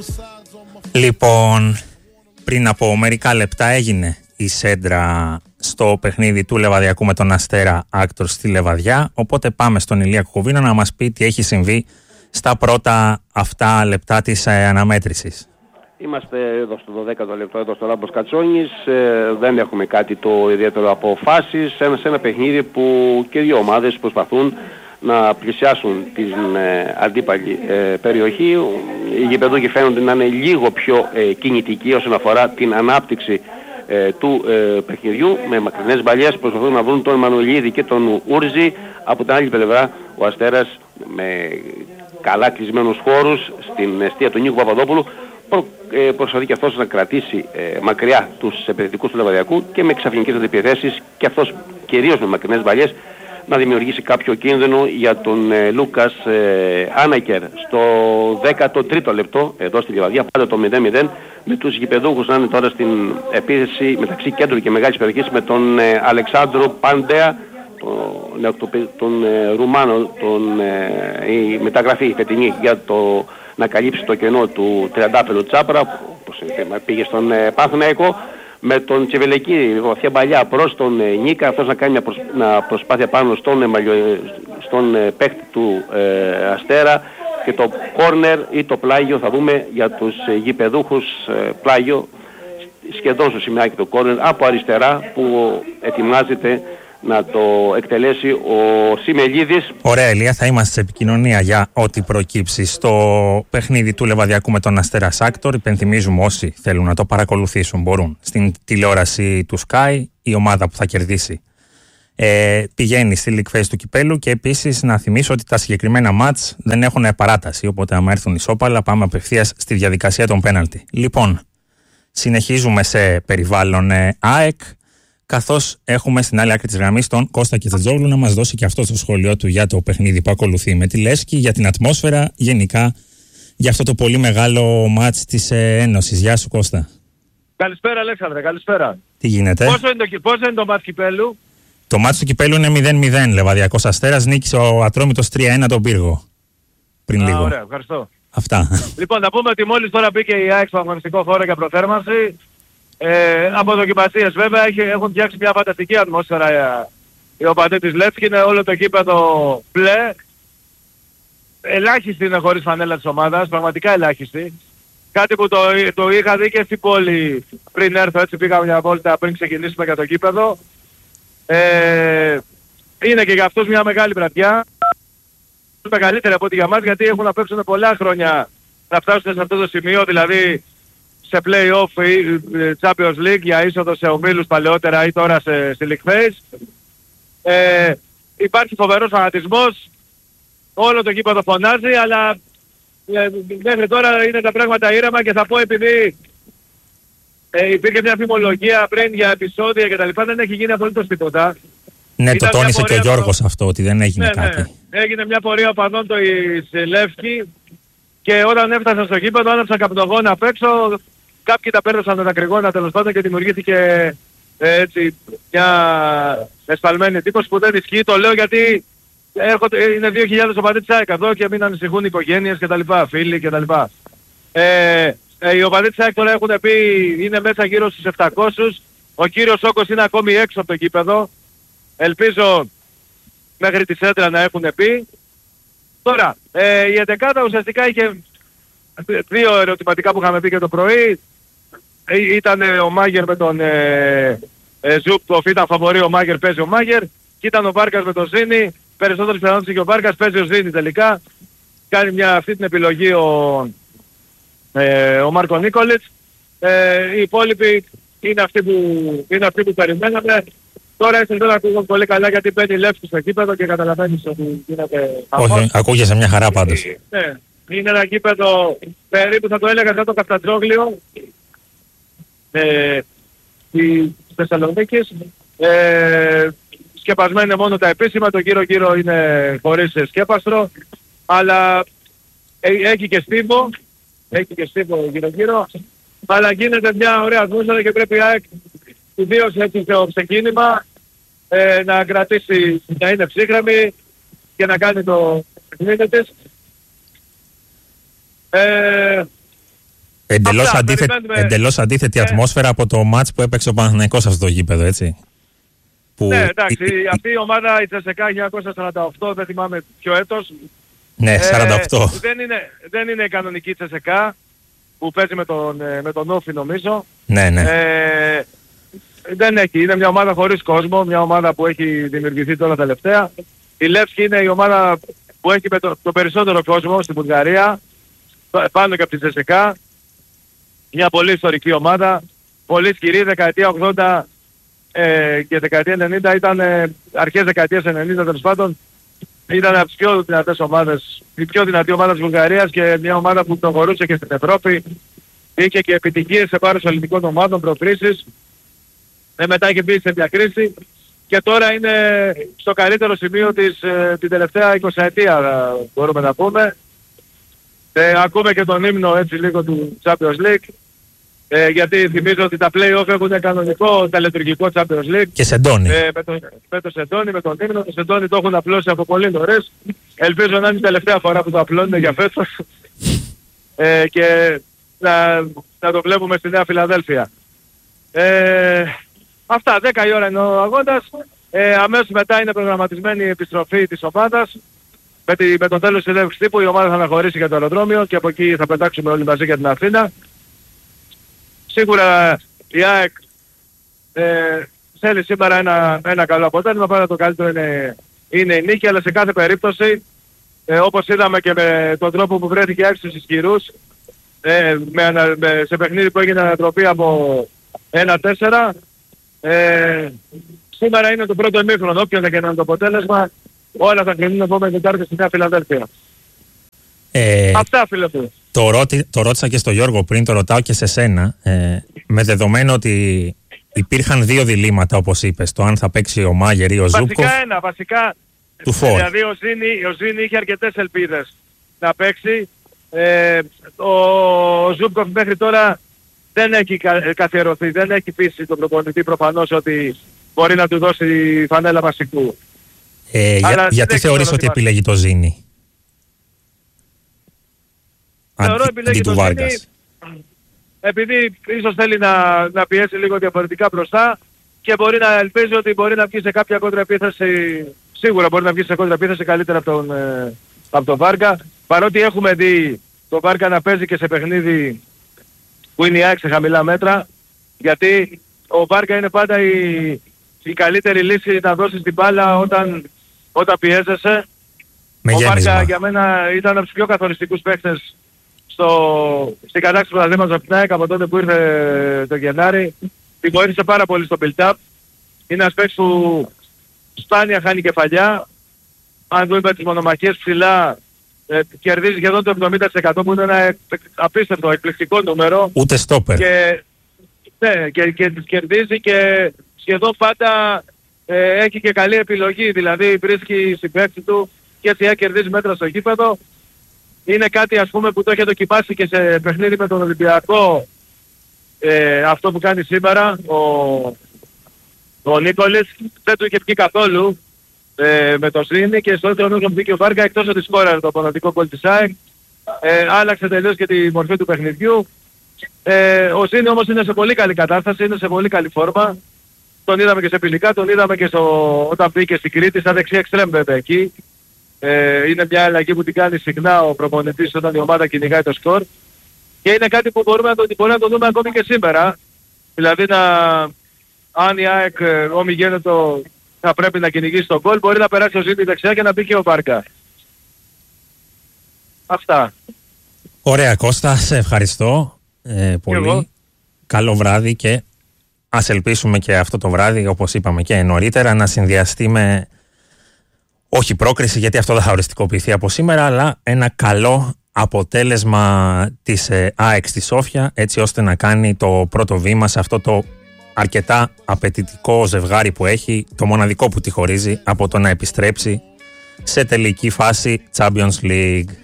Λοιπόν, πριν από μερικά λεπτά έγινε η σέντρα στο παιχνίδι του Λεβαδιακού με τον Αστέρα Άκτορ στη Λεβαδιά, οπότε πάμε στον Ηλία Κουκουβίνο να μας πει τι έχει συμβεί στα πρώτα αυτά λεπτά της αναμέτρησης. Είμαστε εδώ στο 12ο λεπτό, εδώ στο Λάμπρος Κατσόνης, δεν έχουμε κάτι το ιδιαίτερο από φάσεις, σε ένα παιχνίδι που και δύο ομάδες προσπαθούν να πλησιάσουν την αντίπαλη περιοχή. Οι γηπεδούχοι φαίνονται να είναι λίγο πιο κινητικοί όσον αφορά την ανάπτυξη του παιχνιδιού, με μακρινές μπαλιές προσπαθούν να βρουν τον Εμμανουηλίδη και τον Ούρζη. Από την άλλη πλευρά ο Αστέρας με καλά κλεισμένους χώρους στην εστία του Νίκου Παπαδόπουλου προσπαθεί και αυτός να κρατήσει μακριά τους επιθετικούς του Λεβαδιακού και με ξαφνικές αντιπιθέσεις και αυτός κυρίως με μακρινές μπαλιές να δημιουργήσει κάποιο κίνδυνο για τον Λούκας Άνακερ στο 13ο λεπτό εδώ στη Λιβαδιά, πάντα το 0-0, με τους γηπεδούχους να είναι τώρα στην επίθεση μεταξύ κέντρου και μεγάλης περιοχής με τον Αλεξάνδρου Πάντεα, τον Ρουμάνο, η μεταγραφή φετινή για το να καλύψει το κενό του Τριαντάφυλλου Τσάπρα, όπως πήγε στον Παναθηναϊκό, με τον Τσεβελεκή βαθιά μπαλιά προς τον Νίκα, αυτός να κάνει μια προσπάθεια πάνω στον παίκτη του Αστέρα, και το κόρνερ ή το πλάγιο θα δούμε για τους γηπεδούχους, πλάγιο σχεδόν στο σημειάκι του κόρνερ από αριστερά που ετοιμάζεται να το εκτελέσει ο Σιμελίδης. Ωραία, Ηλία, θα είμαστε σε επικοινωνία για ό,τι προκύψει στο παιχνίδι του Λεβαδιακού με τον Αστέρα Άκτορ. Υπενθυμίζουμε, όσοι θέλουν να το παρακολουθήσουν μπορούν στην τηλεόραση του Sky. Η ομάδα που θα κερδίσει πηγαίνει στη League Phase του κυπέλου, και επίσης να θυμίσω ότι τα συγκεκριμένα μάτς δεν έχουν παράταση, οπότε άμα έρθουν ισόπαλα πάμε απευθείας στη διαδικασία των πέναλτι. Λοιπόν, συνεχίζουμε σε περιβάλλον ΑΕΚ, καθώς έχουμε στην άλλη άκρη της γραμμής τον Κώστα Κετσετζόγλου να μας δώσει και αυτό το σχόλιο του για το παιχνίδι που ακολουθεί με τη Λέσκη, για την ατμόσφαιρα, γενικά για αυτό το πολύ μεγάλο μάτς της Ένωσης. Γεια σου, Κώστα. Καλησπέρα, Αλέξανδρε, καλησπέρα. Τι γίνεται? Πόσο είναι το μάτς κυπέλου? Το μάτς του κυπέλου είναι 0-0, Λεβαδιακός Αστέρας, νίκησε ο Ατρόμητος 3-1 τον Πύργο πριν λίγο. Ωραία, ευχαριστώ. Αυτά. Λοιπόν, να πούμε ότι μόλις τώρα μπήκε η ΑΕΚ στο αγωνιστικό χώρο για προθέρμανση. Από δοκιμασίες βέβαια έχουν φτιάξει μια φανταστική ατμόσφαιρα οι οπαδοί της Λεύσκη, είναι όλο το γήπεδο μπλε. Ελάχιστη είναι χωρίς φανέλα της ομάδας, πραγματικά ελάχιστη. Κάτι που το είχα δει και στην πόλη πριν έρθω, έτσι πήγαμε μια βόλτα πριν ξεκινήσουμε για το γήπεδο. Είναι και για αυτούς μια μεγάλη βραδιά, μεγαλύτερη από ό,τι για μας, γιατί έχουν να παίξουν πολλά χρόνια να φτάσουν σε αυτό το σημείο, δηλαδή σε play-off ή Champions League για είσοδο σε ομίλους παλαιότερα ή τώρα στη League Phase. Υπάρχει φοβερός φανατισμός, όλο το γήπεδο φωνάζει, αλλά μέχρι τώρα είναι τα πράγματα ήρεμα, και θα πω, επειδή υπήρχε μια φημολογία πριν για επεισόδια και τα λοιπά, δεν έχει γίνει απολύτως τίποτα. Ναι, το τόνισε και ο Γιώργος αυτό, ότι δεν έγινε κάτι. Ναι. Έγινε μια πορεία οπαδών της Λεύσκη, και όταν έφτασαν στο γήπεδο άναψαν καπνογόνα απ' έξω, κάποιοι τα πέρασαν τα δακρυγόνα τέλος πάντων, και δημιουργήθηκε έτσι μια εσφαλμένη εντύπωση που δεν ισχύει. Το λέω γιατί είναι 2.000 οπαδοί της ΑΕΚ εδώ και μην ανησυχούν οι οικογένειες κτλ, φίλοι κτλ. Οι οπαδοί της ΑΕΚ τώρα έχουν πει είναι μέσα γύρω στους 700. Ο κύριος Σόκος είναι ακόμη έξω από το γήπεδο. Ελπίζω μέχρι τη σέντρα να έχουν πει. Τώρα, η εντεκάδα ουσιαστικά είχε δύο ερωτηματικά που είχαμε πει και το πρωί. Ήταν ο Μάγερ με τον Ζούπκοφ, ήταν φαβορί ο Μάγερ, παίζει ο Μάγερ. Και ήταν ο Βάρκας με τον Ζήνη, περισσότερες πιθανότητες και ο Βάρκας, παίζει ο Ζήνη τελικά. Κάνει αυτή την επιλογή ο Μάρκο Νίκολιτς. Οι υπόλοιποι είναι αυτοί που περιμέναμε. Τώρα έτσι δεν ακούγω πολύ καλά, γιατί παίρνει Λεύσκη στο κήπεδο και καταλαβαίνεις ότι γίνεται... Όχι, ακούγεσαι μια χαρά πάντως. Ναι, είναι ένα κήπεδο περίπου, θα το έλεγα, σαν το Καφτατζόγλιο της Θεσσαλονίκης. Σκεπασμένα είναι μόνο τα επίσημα, το γύρω-γύρω είναι χωρίς σκέπαστρο, αλλά έχει και στίβο γύρω-γύρω, αλλά γίνεται μια ωραία ατμόσφαιρα και πρέπει ιδίως έτσι στο ξεκίνημα να κρατήσει, να είναι ψύχρεμη και να κάνει το παιχνίδι της. Εντελώς αντίθετη ατμόσφαιρα από το μάτς που έπαιξε ο Παναθηναϊκός σε αυτό το γήπεδο, έτσι. Ναι, εντάξει, αυτή η ομάδα, η CSKA 1948, δεν θυμάμαι ποιο έτος. Ναι, 48. Δεν είναι η κανονική CSKA που παίζει με τον Όφη, νομίζω. Ναι. Δεν έχει, είναι μια ομάδα χωρίς κόσμο, μια ομάδα που έχει δημιουργηθεί τώρα τελευταία. Η Λεύσκη είναι η ομάδα που έχει το περισσότερο κόσμο στην Βουλγαρία, πάνω και από τη CSKA. Μια πολύ ιστορική ομάδα, πολύ σκληρή, δεκαετία 80 και δεκαετία 90 ήταν, αρχές δεκαετίας 90 τέλος πάντων, ήταν από τις πιο δυνατές ομάδες, η πιο δυνατή ομάδα της Βουλγαρίας και μια ομάδα που προχωρούσε και στην Ευρώπη. Είχε και επιτυχίες σε πάρες ελληνικών ομάδων, προκρίσεις. Μετά είχε μπει σε μια κρίση και τώρα είναι στο καλύτερο σημείο της την τελευταία 20 ετία, μπορούμε να πούμε. Ακούμε και τον ύμνο έτσι λίγο του Champions League. Γιατί θυμίζω ότι τα play-off έχουν κανονικό τελετουργικό Champions League. Και Σεντόνι. Με το Σεντόνι, με τον ύμνο. Το Σεντόνι το έχουν απλώσει από πολύ νωρίς. Ελπίζω να είναι η τελευταία φορά που το απλώνουν για φέτος. Και να το βλέπουμε στη Νέα Φιλαδέλφια. Αυτά, 10 η ώρα είναι ο αγώνας. Αμέσως μετά είναι προγραμματισμένη η επιστροφή της ομάδας. Με το τέλος της συνέντευξης τύπου η ομάδα θα αναχωρήσει για το αεροδρόμιο και από εκεί θα πετάξουμε όλοι μαζί για την Αθήνα. Σίγουρα η ΑΕΚ θέλει σήμερα ένα καλό αποτέλεσμα, πάντα το καλύτερο είναι η νίκη, αλλά σε κάθε περίπτωση, όπως είδαμε και με τον τρόπο που βρέθηκε έξω στους ισχυρούς, σε παιχνίδι που έγινε ανατροπή από 1-4, σήμερα είναι το πρώτο ημίχρονο, όποιο και να είναι το αποτέλεσμα, όλα θα κρίνουν επόμενη Τετάρτη στη Νέα Φιλαδέλφια. Αυτά, φίλε του. Το ρώτησα και στο Γιώργο πριν, το ρωτάω και σε σένα. Με δεδομένο ότι υπήρχαν δύο διλήμματα, όπως είπες, το αν θα παίξει ο Μάγερ ή ο Ζούπκοφ. Βασικά του Φορ. Δηλαδή ο Ζήνη είχε αρκετές ελπίδες να παίξει. Ο Ζούπκοφ μέχρι τώρα δεν έχει καθιερωθεί, δεν έχει πείσει τον προπονητή προφανώς ότι μπορεί να του δώσει φανέλα βασικού. Γιατί θεωρείς ότι επιλέγει το Ζήνη? Θεωρώ επιλέγει το Ζήνη επειδή ίσως θέλει να πιέσει λίγο διαφορετικά μπροστά και μπορεί να ελπίζει ότι μπορεί να βγει σε κάποια κόντρα επίθεση, σίγουρα μπορεί να βγει σε κόντρα επίθεση καλύτερα από τον Βάρκα, παρότι έχουμε δει τον Βάρκα να παίζει και σε παιχνίδι που είναι η ΑΕΚ σε χαμηλά μέτρα, γιατί ο Βάρκα είναι πάντα η καλύτερη λύση να δώσεις την μπάλα όταν πιέζεσαι. Ο Βάρκα για μένα ήταν από τους πιο καθοριστικούς παίκτες στην κατάξυση του πρωταθλήματος από την ΑΕΚ από τότε που ήρθε το Γενάρη. Την βοήθησε πάρα πολύ στο build-up. Είναι ένας παίκτης που σπάνια χάνει κεφαλιά. Αν δούμε τις μονομαχίες ψηλά, κερδίζει σχεδόν το 70% που είναι ένα απίστευτο, εκπληκτικό νούμερο. Ούτε στόπερ. Και τις κερδίζει και σχεδόν πάντα έχει και καλή επιλογή. Δηλαδή βρίσκει συμπαίκτη του και έτσι κερδίζει μέτρα στο γήπεδο. Είναι κάτι ας πούμε που το έχει δοκιμάσει και σε παιχνίδι με τον Ολυμπιακό, αυτό που κάνει σήμερα ο Νίκολης. Δεν του είχε βγει καθόλου με το Ζήνη και στο δεύτερο νούμερο βγήκε ο Βάρκα, εκτός ότι σκόραρε το πονοτικό γκολ της ΑΕΚ. Άλλαξε τελείως και τη μορφή του παιχνιδιού. Ο Ζήνη όμως είναι σε πολύ καλή κατάσταση, είναι σε πολύ καλή φόρμα. Τον είδαμε και σε ποινικά, τον είδαμε και όταν μπήκε στην Κρήτη, σαν δεξί εξτρέμ βέβαια εκεί. Είναι μια αλλαγή που την κάνει συχνά ο προπονητής όταν η ομάδα κυνηγάει το σκορ. Και είναι κάτι που μπορούμε να το δούμε ακόμη και σήμερα. Δηλαδή αν η ΑΕΚ ομιγένετο θα πρέπει να κυνηγήσει τον γκολ, μπορεί να περάσει ο Ζήνη δεξιά και να μπει και ο Βάρκα. Αυτά. Ωραία Κώστα, σε ευχαριστώ πολύ. Εγώ. Καλό βράδυ και ας ελπίσουμε και αυτό το βράδυ, όπως είπαμε και νωρίτερα, να συνδυαστεί με όχι πρόκριση, γιατί αυτό δεν θα οριστικοποιηθεί από σήμερα, αλλά ένα καλό αποτέλεσμα της ΑΕΚ στη Σόφια, έτσι ώστε να κάνει το πρώτο βήμα σε αυτό το αρκετά απαιτητικό ζευγάρι που έχει, το μοναδικό που τη χωρίζει από το να επιστρέψει σε τελική φάση Champions League.